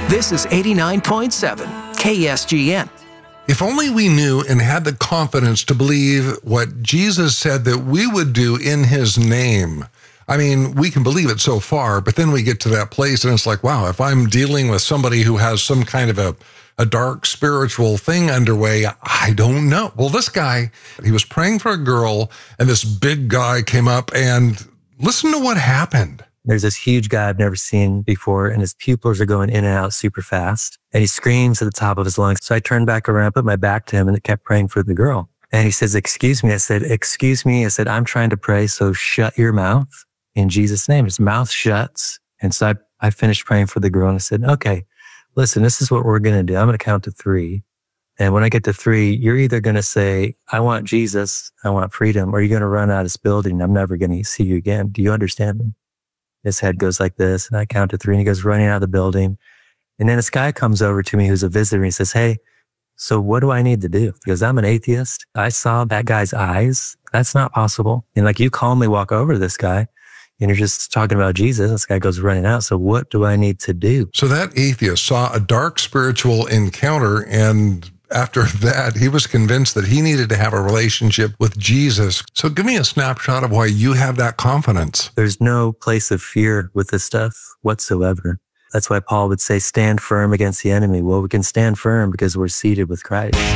This is 89.7 KSGN. If only we knew and had the confidence to believe what Jesus said that we would do in his name. I mean, we can believe it so far, but then we get to that place and it's like, wow, if I'm dealing with somebody who has some kind of a dark spiritual thing underway, I don't know. Well, this guy, he was praying for a girl and this big guy came up and listen to what happened. There's this huge guy I've never seen before, and his pupils are going in and out super fast. And he screams at the top of his lungs. So I turned back around, put my back to him, and kept praying for the girl. And he says, excuse me. I said, excuse me. I said, I'm trying to pray, so shut your mouth in Jesus' name. His mouth shuts. And so I finished praying for the girl, and I said, okay, listen, this is what we're going to do. I'm going to count to 3. And when I get to 3, you're either going to say, I want Jesus, I want freedom, or you're going to run out of this building. I'm never going to see you again. Do you understand me? His head goes like this, and I count to 3, and he goes running out of the building. And then this guy comes over to me who's a visitor, and he says, hey, so what do I need to do? Because I'm an atheist. I saw that guy's eyes. That's not possible. And like, you calmly walk over to this guy, and you're just talking about Jesus. This guy goes running out. So what do I need to do? So that atheist saw a dark spiritual encounter, and after that, he was convinced that he needed to have a relationship with Jesus. So give me a snapshot of why you have that confidence. There's no place of fear with this stuff whatsoever. That's why Paul would say, stand firm against the enemy. Well, we can stand firm because we're seated with Christ.